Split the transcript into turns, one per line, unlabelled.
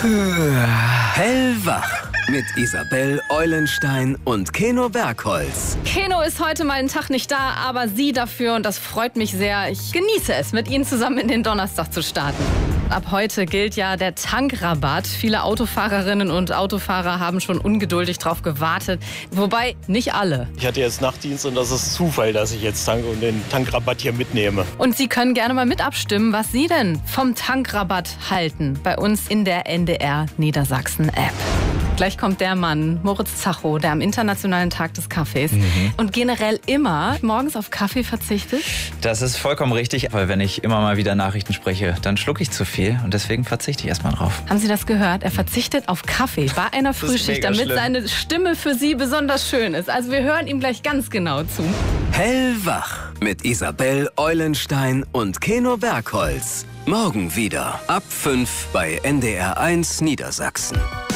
Hellwach mit Isabel Eulenstein und Keno Bergholz.
Keno ist heute mal einen Tag nicht da, aber Sie dafür und das freut mich sehr. Ich genieße es, mit Ihnen zusammen in den Donnerstag zu starten. Ab heute gilt ja der Tankrabatt. Viele Autofahrerinnen und Autofahrer haben schon ungeduldig drauf gewartet. Wobei nicht alle.
Ich hatte jetzt Nachtdienst und das ist Zufall, dass ich jetzt tanke und den Tankrabatt hier mitnehme.
Und Sie können gerne mal mit abstimmen, was Sie denn vom Tankrabatt halten. Bei uns in der NDR Niedersachsen-App. Gleich kommt der Mann, Moritz Zacho, der am Internationalen Tag des Kaffees und generell immer morgens auf Kaffee verzichtet.
Das ist vollkommen richtig, weil wenn ich immer mal wieder Nachrichten spreche, dann schlucke ich zu viel und deswegen verzichte ich erstmal drauf.
Haben Sie das gehört? Er verzichtet auf Kaffee bei einer Frühschicht, damit seine Stimme für Sie besonders schön ist. Also wir hören ihm gleich ganz genau zu.
Hellwach mit Isabel Eulenstein und Keno Bergholz. Morgen wieder ab 5 bei NDR 1 Niedersachsen.